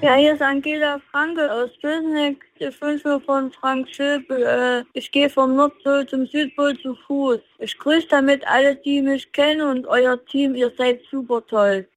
Ja, hier ist Angela Franke aus Bösnick. Ich wünsche mir von Frank Schilpe, ich gehe vom Nordpol zum Südpol zu Fuß. Ich grüße damit alle, die mich kennen und euer Team, ihr seid super toll.